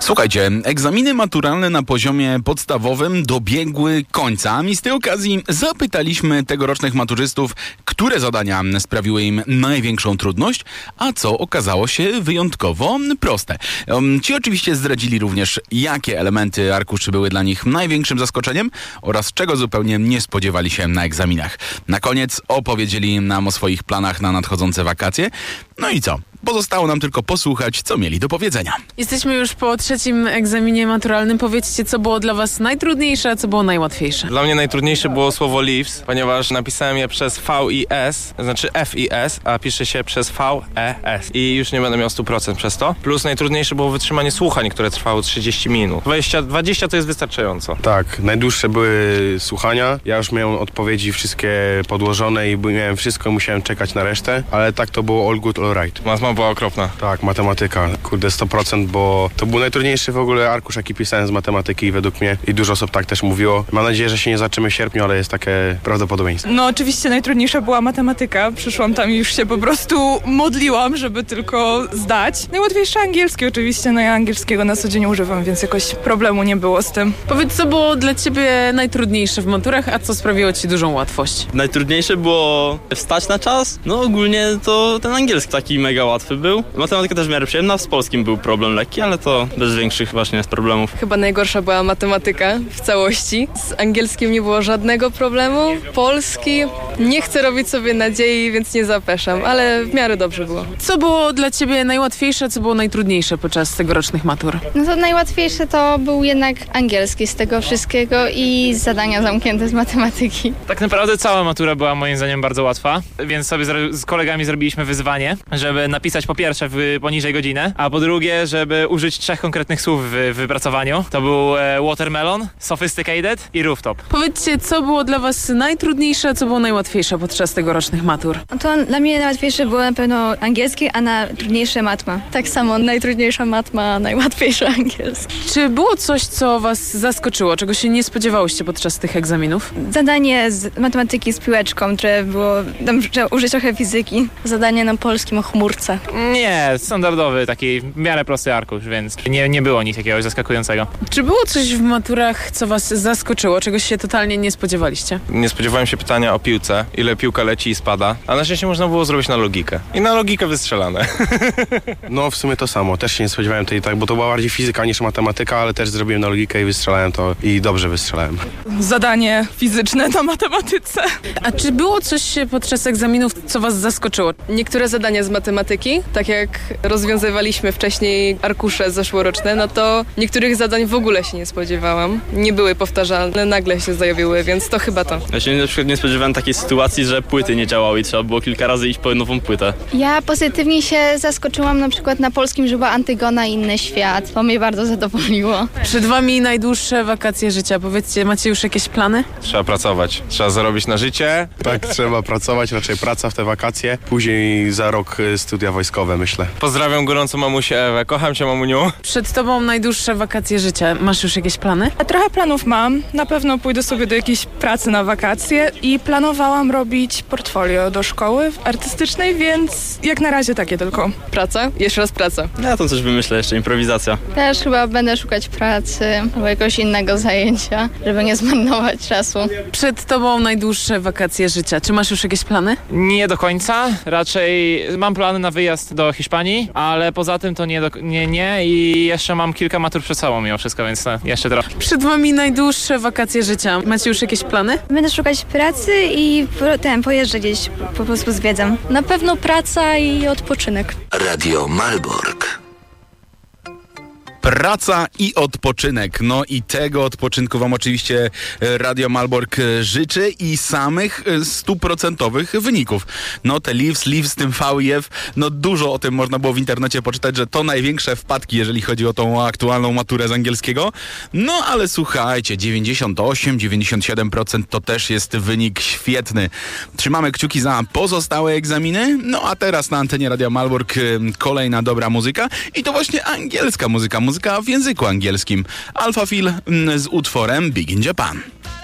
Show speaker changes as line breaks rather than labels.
Słuchajcie, egzaminy maturalne na poziomie podstawowym dobiegły końca i z tej okazji zapytaliśmy tegorocznych maturzystów, które zadania sprawiły im największą trudność, a co okazało się wyjątkowo proste. Ci oczywiście zdradzili również, jakie elementy arkuszy były dla nich największym zaskoczeniem oraz czego zupełnie nie spodziewali się na egzaminach. Na koniec opowiedzieli nam o swoich planach na nadchodzące wakacje. No i co? Pozostało nam tylko posłuchać, co mieli do powiedzenia.
Jesteśmy już po trzecim egzaminie maturalnym. Powiedzcie, co było dla was najtrudniejsze, a co było najłatwiejsze?
Dla mnie najtrudniejsze było słowo leaves, ponieważ napisałem je przez V i S, znaczy F i S, a pisze się przez V, E, S. I już nie będę miał 100% przez to. Plus najtrudniejsze było wytrzymanie słuchań, które trwało 30 minut. 20 to jest wystarczająco.
Tak, najdłuższe były słuchania. Ja już miałem odpowiedzi wszystkie podłożone i miałem wszystko, musiałem czekać na resztę, ale tak to było all good, all right.
Matma była okropna.
Tak, matematyka, kurde 100%, bo to był najtrudniejszy w ogóle arkusz, jaki pisałem z matematyki według mnie i dużo osób tak też mówiło. Mam nadzieję, że się nie zaczymy w sierpniu, ale jest takie prawdopodobieństwo.
No oczywiście najtrudniejsza była matematyka. Przyszłam tam i już się po prostu modliłam, żeby tylko zdać. Najłatwiejsze angielski oczywiście, no ja angielskiego na co dzień używam, więc jakoś problemu nie było z tym.
Powiedz, co było dla ciebie najtrudniejsze w maturach, a co sprawiło ci dużą łatwość?
Najtrudniejsze było wstać na czas. No ogólnie to ten angielski taki mega łatwy był. Matematyka też w miarę przyjemna, z polskim był problem lekki, ale to bez większych właśnie problemów.
Chyba najgorsza była matematyka w całości. Z angielskim nie było żadnego problemu. Polski nie chcę robić sobie nadziei, więc nie zapeszam, ale w miarę dobrze było.
Co było dla ciebie najłatwiejsze, a co było najtrudniejsze podczas tegorocznych matur?
No to najłatwiejsze to był jednak angielski z tego wszystkiego i zadania zamknięte z matematyki.
Tak naprawdę cała matura była moim zdaniem bardzo łatwa, więc sobie z kolegami zrobiliśmy wyzwanie, żeby napisać po pierwsze poniżej godziny, a po drugie, żeby użyć 3 konkretnych słów w wypracowaniu. To był watermelon, sophisticated i rooftop.
Powiedzcie, co było dla was najtrudniejsze, a co było najłatwiejsze podczas tegorocznych matur?
No to dla mnie najłatwiejsze było na pewno angielski, a najtrudniejsze matma. Tak samo najtrudniejsza matma, najłatwiejsza angielski.
Czy było coś, co was zaskoczyło, czego się nie spodziewałyście podczas tych egzaminów?
Zadanie z matematyki z piłeczką, które było, tam trzeba użyć trochę fizyki.
Zadanie na polskim o chmurce.
Nie, standardowy, taki w miarę prosty arkusz, więc nie było nic jakiegoś zaskakującego.
Czy było coś w maturach, co was zaskoczyło, czego się totalnie nie spodziewaliście?
Nie spodziewałem się pytania o piłce, ile piłka leci i spada, a na szczęście można było zrobić na logikę. I na logikę wystrzelane.
No w sumie to samo, też się nie spodziewałem tej tak, bo to była bardziej fizyka niż matematyka, ale też zrobiłem na logikę i wystrzelałem to i dobrze wystrzelałem.
Zadanie fizyczne na matematyce.
A czy było coś podczas egzaminów, co was zaskoczyło?
Niektóre zadania z matematyki, tak jak rozwiązywaliśmy wcześniej arkusze zeszłoroczne, no to niektórych zadań w ogóle się nie spodziewałam. Nie były powtarzalne, nagle się zajawiły, więc to chyba to.
Ja się na przykład nie spodziewałem takiej sytuacji, że płyty nie działały i trzeba było kilka razy iść po nową płytę.
Ja pozytywnie się zaskoczyłam na przykład na polskim, że była Antygona i Inny Świat. To mnie bardzo zadowoliło.
Przed wami najdłuższe wakacje życia. Powiedzcie, macie już jakieś plany?
Trzeba pracować, trzeba zarobić na życie.
Tak, trzeba pracować, raczej praca w te wakacje, później za rok studia wojskowe, myślę.
Pozdrawiam gorąco mamusię Ewę, kocham cię mamuniu.
Przed tobą najdłuższe wakacje życia. Masz już jakieś plany?
A trochę planów mam. Na pewno pójdę sobie do jakiejś pracy na wakacje i planowałam robić portfolio do szkoły artystycznej, więc jak na razie takie tylko.
Praca? Jeszcze raz praca.
Ja tam coś wymyślę jeszcze, improwizacja.
Też chyba będę szukać pracy albo jakiegoś innego zajęcia, żeby nie zmarnować czasu.
Przed tobą najdłuższe wakacje życia. Czy masz już jakieś plany?
Nie do końca, raczej mam plany na wyjazd do Hiszpanii, ale poza tym to nie i jeszcze mam kilka matur przed sobą mimo wszystko, więc jeszcze trochę.
Przed wami najdłuższe wakacje życia. Macie już jakieś plany?
Będę szukać pracy i pojeżdżę gdzieś, po prostu zwiedzam.
Na pewno praca i odpoczynek.
Radio Malbork. Praca i odpoczynek. No i tego odpoczynku wam oczywiście Radio Malbork życzy i samych 100% wyników. No te leaves z tym V i F, no dużo o tym można było w internecie poczytać, że to największe wpadki, jeżeli chodzi o tą aktualną maturę z angielskiego. No ale słuchajcie, 98-97% to też jest wynik świetny. Trzymamy kciuki za pozostałe egzaminy. No a teraz na antenie Radio Malbork kolejna dobra muzyka i to właśnie angielska muzyka w języku angielskim. Alpha Phil z utworem Big in Japan.